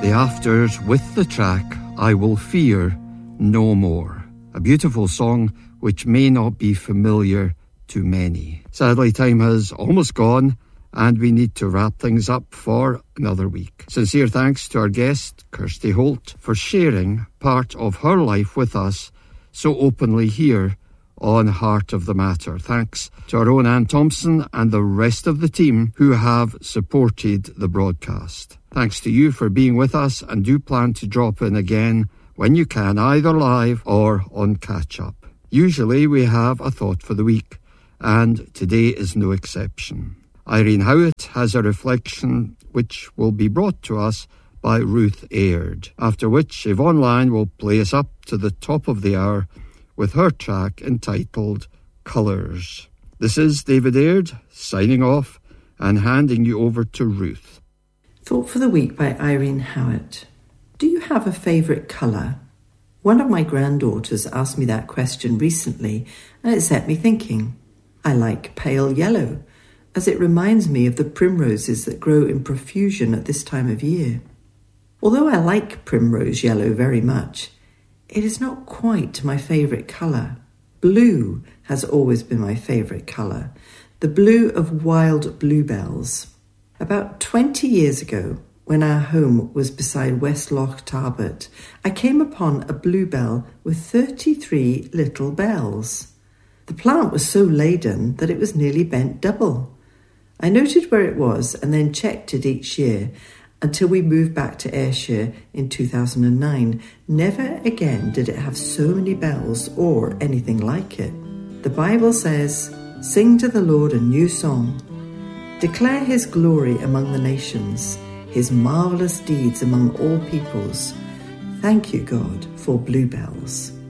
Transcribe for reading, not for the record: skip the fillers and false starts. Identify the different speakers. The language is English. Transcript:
Speaker 1: The Afters with the track I Will Fear No More. A beautiful song which may not be familiar to many. Sadly, time has almost gone and we need to wrap things up for another week. Sincere thanks to our guest, Kirsty Holt, for sharing part of her life with us so openly here on Heart of the Matter. Thanks to our own Anne Thompson and the rest of the team who have supported the broadcast. Thanks to you for being with us, and do plan to drop in again when you can, either live or on catch-up. Usually we have a thought for the week, and today is no exception. Irene Howitt has a reflection which will be brought to us by Ruth Aird, after which Yvonne Lyon will play us up to the top of the hour with her track entitled Colours. This is David Aird signing off and handing you over to Ruth.
Speaker 2: Thought for the week by Irene Howitt. Do you have a favourite colour? One of my granddaughters asked me that question recently, and it set me thinking. I like pale yellow, as it reminds me of the primroses that grow in profusion at this time of year. Although I like primrose yellow very much, it is not quite my favourite colour. Blue has always been my favourite colour, the blue of wild bluebells. About 20 years ago, when our home was beside West Loch Tarbert, I came upon a bluebell with 33 little bells. The plant was so laden that it was nearly bent double. I noted where it was and then checked it each year until we moved back to Ayrshire in 2009. Never again did it have so many bells or anything like it. The Bible says, "Sing to the Lord a new song. Declare his glory among the nations, his marvellous deeds among all peoples. Thank you, God, for bluebells."